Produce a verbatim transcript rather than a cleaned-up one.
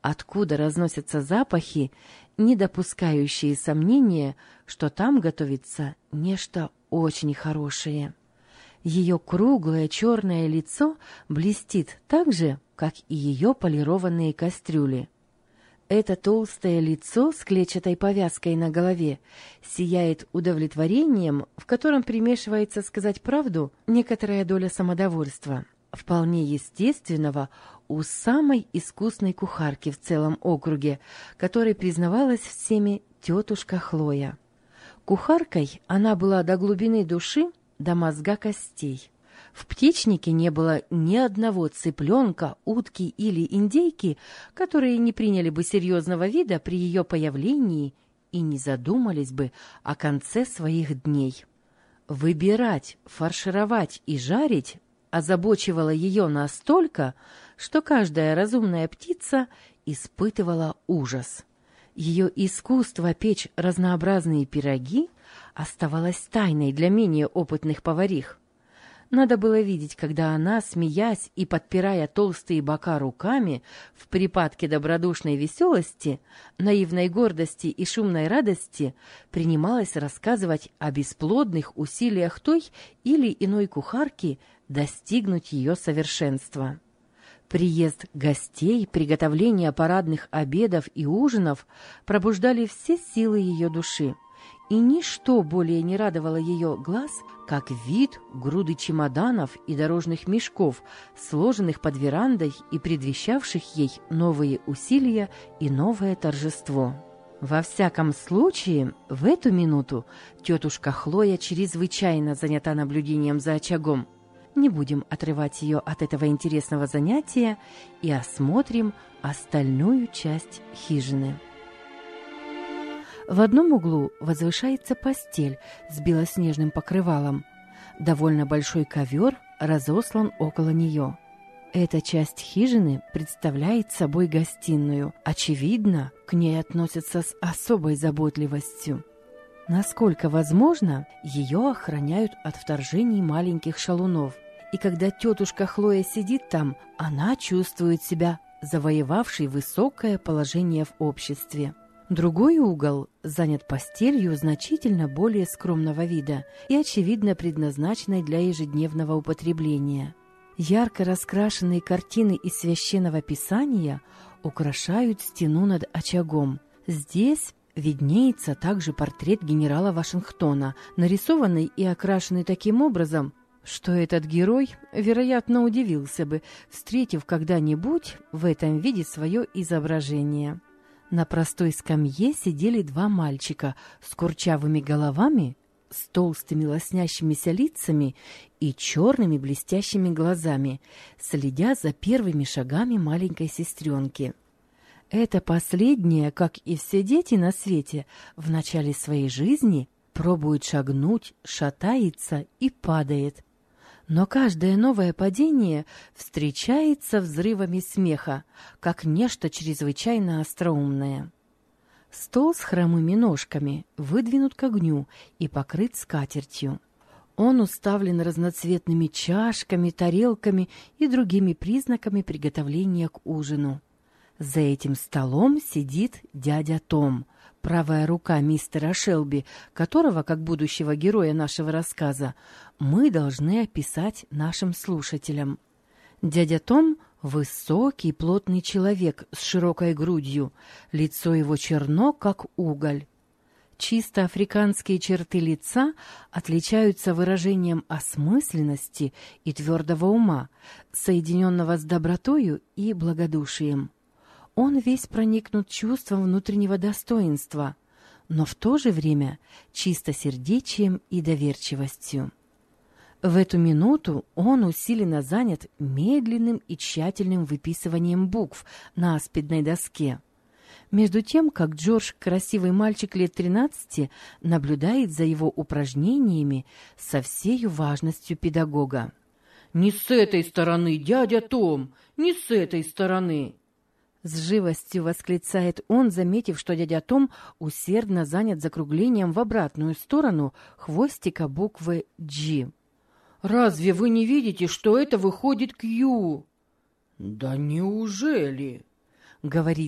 откуда разносятся запахи, не допускающие сомнения, что там готовится нечто очень хорошее. Ее круглое черное лицо блестит так же, как и ее полированные кастрюли. Это толстое лицо с клетчатой повязкой на голове сияет удовлетворением, в котором примешивается, сказать правду, некоторая доля самодовольства, вполне естественного у самой искусной кухарки в целом округе, которой признавалась всеми тетушка Хлоя. Кухаркой она была до глубины души, до мозга костей. В птичнике не было ни одного цыпленка, утки или индейки, которые не приняли бы серьезного вида при ее появлении и не задумались бы о конце своих дней. Выбирать, фаршировать и жарить озабочивало ее настолько, что каждая разумная птица испытывала ужас. Ее искусство печь разнообразные пироги оставалось тайной для менее опытных поварих. Надо было видеть, когда она, смеясь и подпирая толстые бока руками, в припадке добродушной веселости, наивной гордости и шумной радости, принималась рассказывать о бесплодных усилиях той или иной кухарки достигнуть ее совершенства. Приезд гостей, приготовление парадных обедов и ужинов пробуждали все силы ее души. И ничто более не радовало ее глаз, как вид груды чемоданов и дорожных мешков, сложенных под верандой и предвещавших ей новые усилия и новое торжество. Во всяком случае, в эту минуту тетушка Хлоя чрезвычайно занята наблюдением за очагом. Не будем отрывать ее от этого интересного занятия и осмотрим остальную часть хижины. В одном углу возвышается постель с белоснежным покрывалом. Довольно большой ковер разослан около нее. Эта часть хижины представляет собой гостиную. Очевидно, к ней относятся с особой заботливостью. Насколько возможно, ее охраняют от вторжений маленьких шалунов. И когда тетушка Хлоя сидит там, она чувствует себя завоевавшей высокое положение в обществе. Другой угол занят постелью значительно более скромного вида и, очевидно, предназначенной для ежедневного употребления. Ярко раскрашенные картины из Священного Писания украшают стену над очагом. Здесь виднеется также портрет генерала Вашингтона, нарисованный и окрашенный таким образом, что этот герой, вероятно, удивился бы, встретив когда-нибудь в этом виде свое изображение. На простой скамье сидели два мальчика с курчавыми головами, с толстыми лоснящимися лицами и черными блестящими глазами, следя за первыми шагами маленькой сестренки. Эта последняя, как и все дети на свете, в начале своей жизни пробует шагнуть, шатается и падает. Но каждое новое падение встречается взрывами смеха, как нечто чрезвычайно остроумное. Стол с хромыми ножками выдвинут к огню и покрыт скатертью. Он уставлен разноцветными чашками, тарелками и другими признаками приготовления к ужину. За этим столом сидит дядя Том, правая рука мистера Шелби, которого, как будущего героя нашего рассказа, мы должны описать нашим слушателям. Дядя Том – высокий, плотный человек с широкой грудью, лицо его черно, как уголь. Чисто африканские черты лица отличаются выражением осмысленности и твердого ума, соединенного с добротою и благодушием. Он весь проникнут чувством внутреннего достоинства, но в то же время чистосердечием и доверчивостью. В эту минуту он усиленно занят медленным и тщательным выписыванием букв на аспидной доске, между тем, как Джордж, красивый мальчик лет тринадцати, наблюдает за его упражнениями со всею важностью педагога. «Не с этой стороны, дядя Том, не с этой стороны!» С живостью восклицает он, заметив, что дядя Том усердно занят закруглением в обратную сторону хвостика буквы «G». «Разве вы не видите, что это выходит «Q»?» «Да неужели?» — говорит